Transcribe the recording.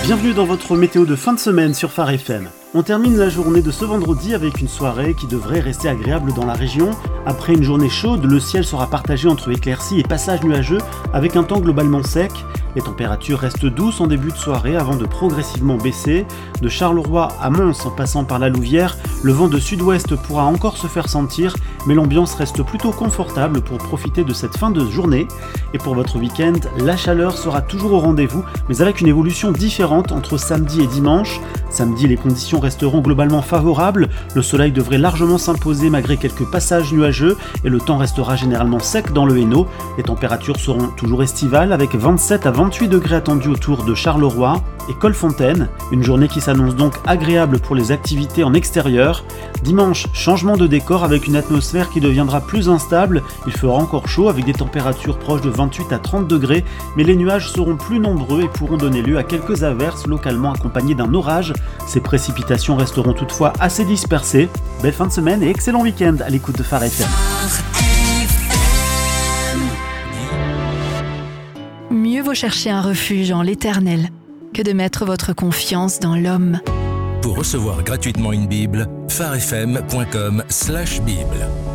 Bienvenue dans votre météo de fin de semaine sur Phare FM. On termine la journée de ce vendredi avec une soirée qui devrait rester agréable dans la région. Après une journée chaude, le ciel sera partagé entre éclaircies et passages nuageux avec un temps globalement sec. Les températures restent douces en début de soirée avant de progressivement baisser. De Charleroi à Mons en passant par la Louvière, le vent de sud-ouest pourra encore se faire sentir, mais l'ambiance reste plutôt confortable pour profiter de cette fin de journée. Et pour votre week-end, la chaleur sera toujours au rendez-vous, mais avec une évolution différente entre samedi et dimanche. Samedi, les conditions resteront globalement favorables, le soleil devrait largement s'imposer malgré quelques passages nuageux et le temps restera généralement sec dans le Hainaut. Les températures seront toujours estivales avec 27 à 28 degrés attendus autour de Charleroi et Colfontaine. Une journée qui s'annonce donc agréable pour les activités en extérieur. Dimanche, changement de décor avec une atmosphère qui deviendra plus instable. Il fera encore chaud avec des températures proches de 28 à 30 degrés, mais les nuages seront plus nombreux et pourront donner lieu à quelques averses localement accompagnées d'un orage. Ces précipitations resteront toutefois assez dispersées. Belle fin de semaine et excellent week-end à l'écoute de Phare FM. Mieux vaut chercher un refuge en l'Éternel que de mettre votre confiance dans l'homme. Pour recevoir gratuitement une Bible, pharefm.com/Bible.